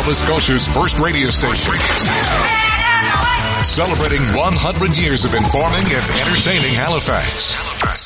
Nova Scotia's first radio station. Celebrating 100 years of informing and entertaining Halifax.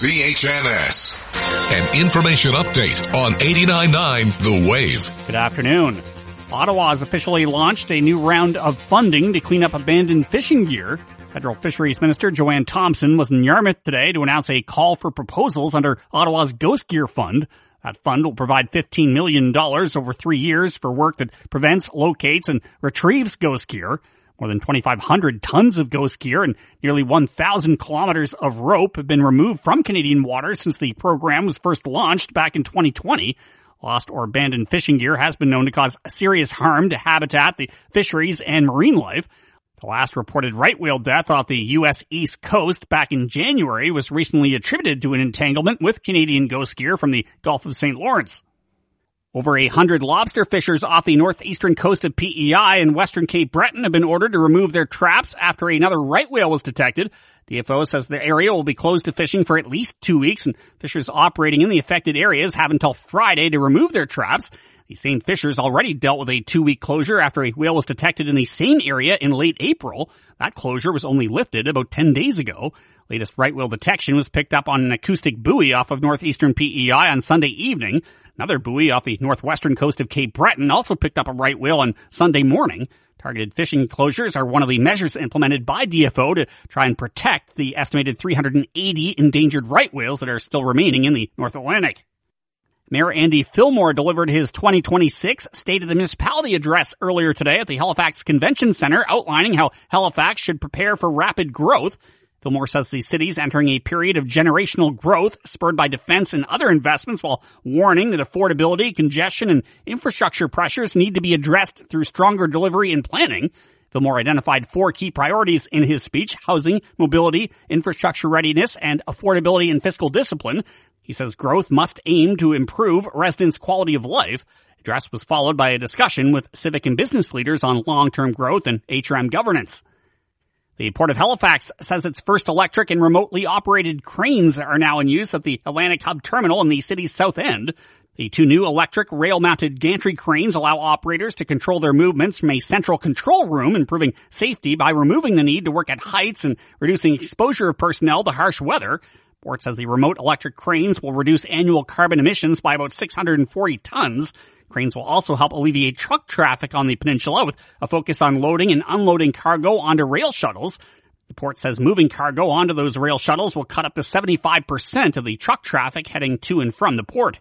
CHNS. An information update on 89.9 The Wave. Good afternoon. Ottawa has officially launched a new round of funding to clean up abandoned fishing gear. Federal Fisheries Minister Joanne Thompson was in Yarmouth today to announce a call for proposals under Ottawa's Ghost Gear Fund. That fund will provide $15 million over 3 years for work that prevents, locates, and retrieves ghost gear. More than 2,500 tons of ghost gear and nearly 1,000 kilometers of rope have been removed from Canadian waters since the program was first launched back in 2020. Lost or abandoned fishing gear has been known to cause serious harm to habitat, the fisheries, and marine life. The last reported right whale death off the U.S. East Coast back in January was recently attributed to an entanglement with Canadian ghost gear from the Gulf of St. Lawrence. Over 100 lobster fishers off the northeastern coast of PEI and western Cape Breton have been ordered to remove their traps after another right whale was detected. DFO says the area will be closed to fishing for at least 2 weeks, and fishers operating in the affected areas have until Friday to remove their traps. The same fishers already dealt with a 2-week closure after a whale was detected in the same area in late April. That closure was only lifted about 10 days ago. Latest right whale detection was picked up on an acoustic buoy off of northeastern PEI on Sunday evening. Another buoy off the northwestern coast of Cape Breton also picked up a right whale on Sunday morning. Targeted fishing closures are one of the measures implemented by DFO to try and protect the estimated 380 endangered right whales that are still remaining in the North Atlantic. Mayor Andy Fillmore delivered his 2026 State of the Municipality address earlier today at the Halifax Convention Centre, outlining how Halifax should prepare for rapid growth. Fillmore says the city's entering a period of generational growth spurred by defense and other investments, while warning that affordability, congestion, and infrastructure pressures need to be addressed through stronger delivery and planning. Fillmore identified 4 key priorities in his speech: housing, mobility, infrastructure readiness, and affordability and fiscal discipline. He says growth must aim to improve residents' quality of life. The address was followed by a discussion with civic and business leaders on long-term growth and HRM governance. The Port of Halifax says its first electric and remotely operated cranes are now in use at the Atlantic Hub Terminal in the city's south end. The 2 new electric rail-mounted gantry cranes allow operators to control their movements from a central control room, improving safety by removing the need to work at heights and reducing exposure of personnel to harsh weather. Port says the remote electric cranes will reduce annual carbon emissions by about 640 tons. Cranes will also help alleviate truck traffic on the peninsula with a focus on loading and unloading cargo onto rail shuttles. The port says moving cargo onto those rail shuttles will cut up to 75% of the truck traffic heading to and from the port.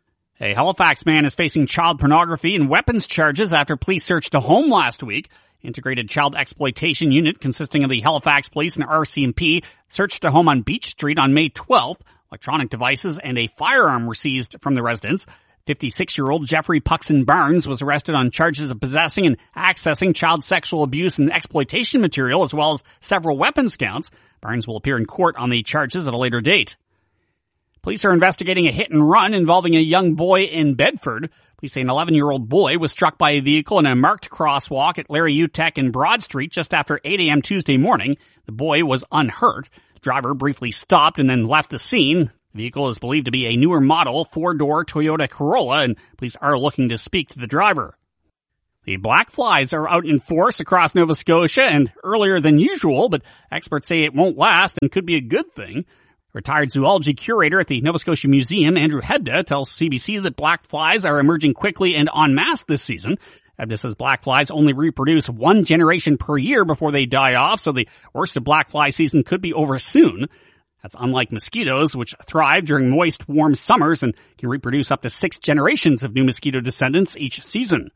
A Halifax man is facing child pornography and weapons charges after police searched a home last week. Integrated Child Exploitation Unit consisting of the Halifax Police and RCMP searched a home on Beach Street on May 12th. Electronic devices and a firearm were seized from the residence. 56-year-old Jeffrey Puxon Barnes was arrested on charges of possessing and accessing child sexual abuse and exploitation material, as well as several weapons counts. Barnes will appear in court on the charges at a later date. Police are investigating a hit and run involving a young boy in Bedford. Police say an 11-year-old boy was struck by a vehicle in a marked crosswalk at Larry Utek and Broad Street just after 8 a.m. Tuesday morning. The boy was unhurt. The driver briefly stopped and then left the scene. The vehicle is believed to be a newer model 4-door Toyota Corolla, and police are looking to speak to the driver. The black flies are out in force across Nova Scotia and earlier than usual, but experts say it won't last and could be a good thing. Retired zoology curator at the Nova Scotia Museum, Andrew Hebda, tells CBC that black flies are emerging quickly and en masse this season. Hebda says black flies only reproduce 1 generation per year before they die off, so the worst of black fly season could be over soon. That's unlike mosquitoes, which thrive during moist, warm summers and can reproduce up to 6 generations of new mosquito descendants each season.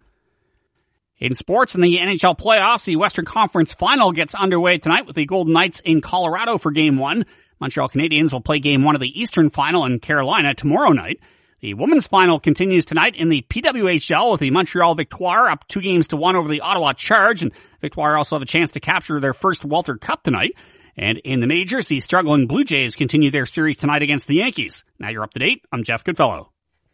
In sports, in the NHL playoffs, the Western Conference Final gets underway tonight with the Golden Knights in Colorado for Game 1. Montreal Canadiens will play Game 1 of the Eastern Final in Carolina tomorrow night. The women's final continues tonight in the PWHL with the Montreal Victoire up 2-1 over the Ottawa Charge, and Victoire also have a chance to capture their first Walter Cup tonight. And in the majors, the struggling Blue Jays continue their series tonight against the Yankees. Now you're up to date. I'm Jeff Goodfellow.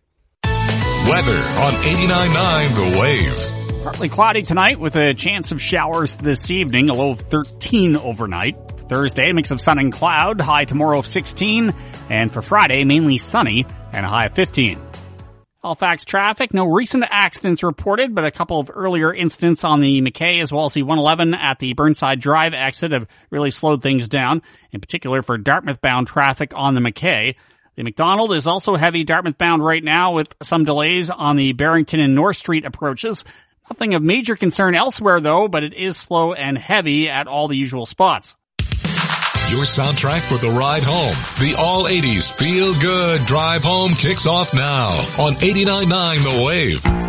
Weather on 89.9 The Wave. Partly cloudy tonight with a chance of showers this evening, a low of 13 overnight. Thursday, a mix of sun and cloud, high tomorrow of 16. And for Friday, mainly sunny and a high of 15. Halifax traffic, no recent accidents reported, but a couple of earlier incidents on the McKay as well as the 111 at the Burnside Drive exit have really slowed things down, in particular for Dartmouth-bound traffic on the McKay. The McDonald is also heavy Dartmouth-bound right now with some delays on the Barrington and North Street approaches. Nothing of major concern elsewhere though, but it is slow and heavy at all the usual spots. Your soundtrack for the ride home. The all-80s feel-good drive home kicks off now on 89.9 The Wave.